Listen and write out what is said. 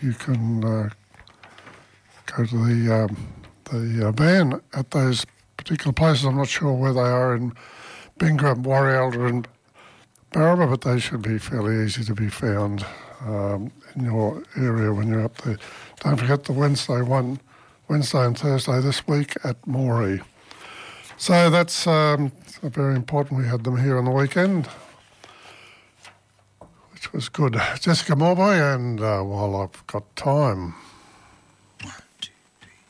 you can go to the van at those particular places. I'm not sure where they are in Bingra, Warrialda and Barraba, but they should be fairly easy to be found in your area when you're up there. Don't forget the Wednesday and Thursday this week at Moree. So that's very important. We had them here on the weekend, which was good. Jessica Morboy, and while I've got time,